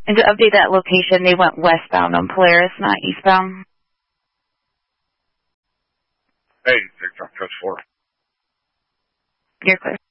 And to update that location, they went westbound on Polaris, not eastbound. Hey, Coach 4. You're clear.